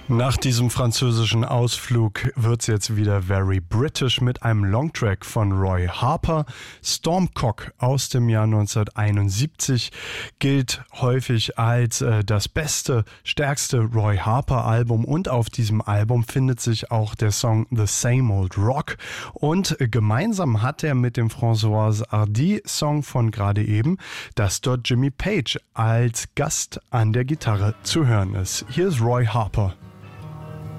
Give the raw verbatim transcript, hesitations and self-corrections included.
Nach diesem französischen Ausflug wird's jetzt wieder very British mit einem Longtrack von Roy Harper. Stormcock aus dem Jahr neunzehnhunderteinundsiebzig gilt häufig als äh, das beste, stärkste Roy Harper Album, und auf diesem Album findet sich auch der Song The Same Old Rock, und äh, gemeinsam hat er mit dem Françoise Hardy Song von gerade eben, dass dort Jimmy Page als Gast an der Gitarre zu hören ist. Hier ist Roy Harper.